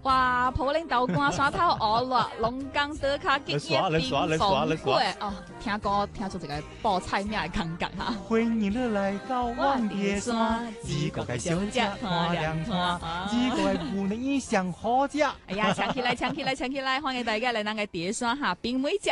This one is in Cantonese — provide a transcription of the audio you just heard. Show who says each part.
Speaker 1: 哇，普寧豆乾山頭鵝肉，龍江德卡吉椰冰鳳粿哦，聽歌聽出一個報菜名嘅感覺哈。
Speaker 2: 歡迎你來到望蝶山，自個嘅小姐看兩看，自個嘅姑娘想好食。
Speaker 1: 哎呀，搶起來，搶起來，搶起來！歡迎大家來咱個蝶山哈，冰美食。